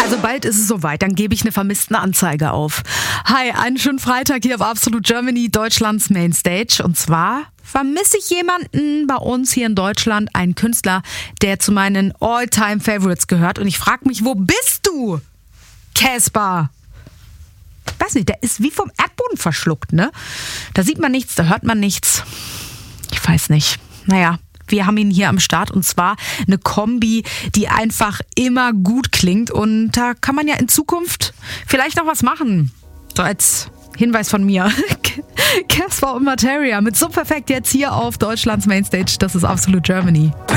Also bald ist es soweit, dann gebe ich eine Vermisstenanzeige auf. Hi, einen schönen Freitag hier auf Absolute Germany, Deutschlands Mainstage. Und zwar vermisse ich jemanden bei uns hier in Deutschland, einen Künstler, der zu meinen All-Time-Favorites gehört. Und ich frage mich, wo bist du, Casper? Ich weiß nicht, der ist wie vom Erdboden verschluckt, ne? Da sieht man nichts, da hört man nichts. Ich weiß nicht. Naja. Wir haben ihn hier am Start und zwar eine Kombi, die einfach immer gut klingt und da kann man ja in Zukunft vielleicht noch was machen. So als Hinweis von mir. Casper und Materia mit So Perfekt jetzt hier auf Deutschlands Mainstage. Das ist Absolute Germany.